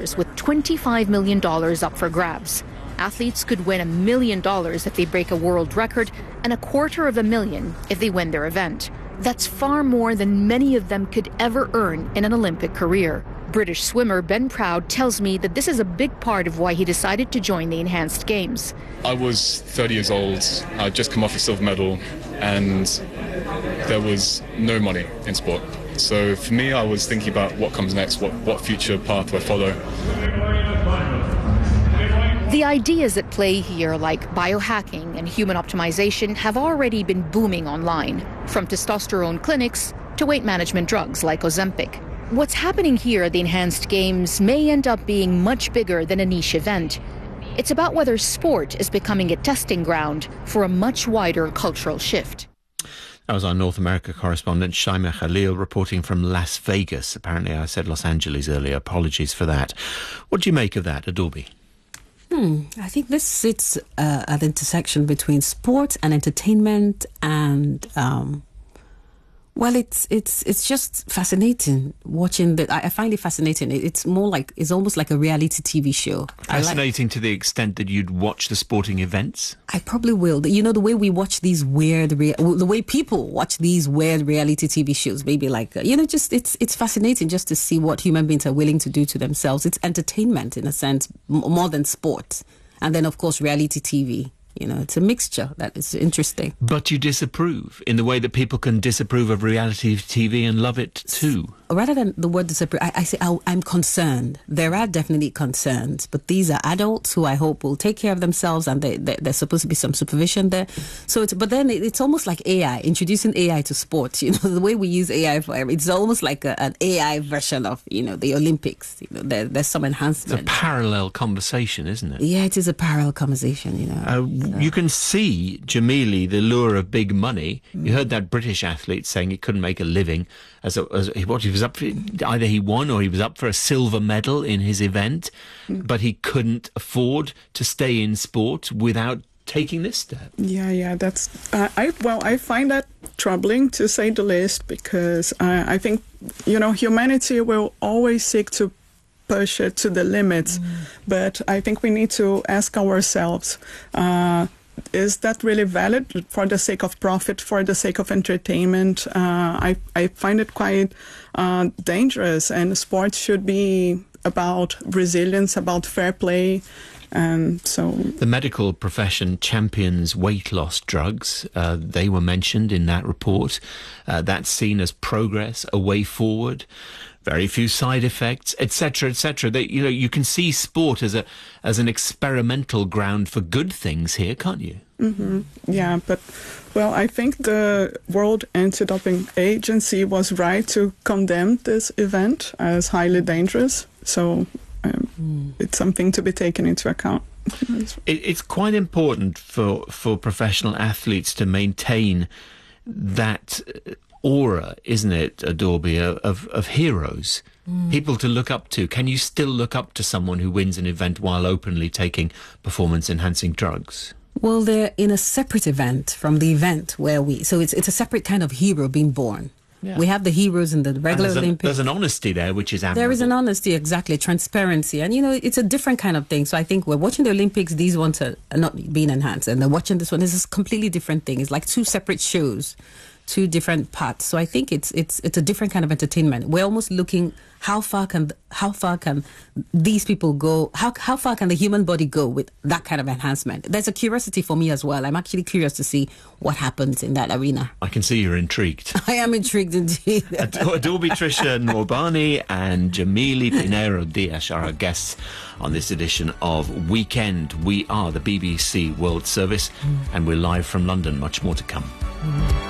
competitors with $25 million up for grabs. Athletes could win $1 million if they break a world record and $250,000 if they win their event. That's far more than many of them could ever earn in an Olympic career. British swimmer Ben Proud tells me that this is a big part of why he decided to join the Enhanced Games. I was 30 years old, I'd just come off a silver medal, and there was no money in sport. So for me, I was thinking about what comes next, what future path do I follow. The ideas at play here, like biohacking and human optimization, have already been booming online, from testosterone clinics to weight management drugs like Ozempic. What's happening here at the Enhanced Games may end up being much bigger than a niche event. It's about whether sport is becoming a testing ground for a much wider cultural shift. That was our North America correspondent, Shaima Khalil, reporting from Las Vegas. Apparently I said Los Angeles earlier. Apologies for that. What do you make of that, Adorbi? I think this sits at the intersection between sport and entertainment and it's just fascinating watching that. I find it fascinating. It's almost like a reality TV show. Fascinating to the extent that you'd watch the sporting events? I probably will. You know, the way we watch these the way people watch these weird reality TV shows, maybe it's fascinating just to see what human beings are willing to do to themselves. It's entertainment in a sense, more than sport. And then, of course, reality TV. You know, it's a mixture that is interesting. But you disapprove in the way that people can disapprove of reality TV and love it too. Rather than the word disapprove, I say I'm concerned. There are definitely concerns, but these are adults who I hope will take care of themselves, and there's supposed to be some supervision there. So it's almost like AI, introducing AI to sport. You know, the way we use AI it's almost like an AI version of, the Olympics. There's some enhancement. It's a parallel conversation, isn't it? Yeah, it is a parallel conversation, You can see, Jamili, the lure of big money. You heard that British athlete saying he couldn't make a living what he was up for. Either he won or he was up for a silver medal in his event, but he couldn't afford to stay in sport without taking this step. Yeah, that's I find that troubling, to say the least, because I think humanity will always seek to push it to the limits, but I think we need to ask ourselves, is that really valid for the sake of profit, for the sake of entertainment? I find it quite dangerous, and sports should be about resilience, about fair play. And so the medical profession champions weight loss drugs. They were mentioned in that report. That's seen as progress, a way forward. Very few side effects, etc., etc. You can see sport as an experimental ground for good things here, can't you? Mm-hmm. Yeah, but I think the World Anti-Doping Agency was right to condemn this event as highly dangerous. So it's something to be taken into account. It's quite important for professional athletes to maintain that aura, isn't it, Adorbi, of heroes, people to look up to. Can you still look up to someone who wins an event while openly taking performance-enhancing drugs? Well, they're in a separate event from the event where so it's a separate kind of hero being born. Yeah. We have the heroes in the regular Olympics. There's an honesty there, which is admirable. There is an honesty, exactly, transparency. And, it's a different kind of thing. So I think we're watching the Olympics, these ones are not being enhanced. And they're watching this one. This is a completely different thing. It's like two separate shows, two different parts. So I think it's a different kind of entertainment. We're almost looking how far can these people go? How far can the human body go with that kind of enhancement? There's a curiosity for me as well. I'm actually curious to see what happens in that arena. I can see you're intrigued. I am intrigued indeed. Adorbi Trisha Norbani and Jamili Pinheiro Dias are our guests on this edition of Weekend. We are the BBC World Service, and we're live from London. Much more to come.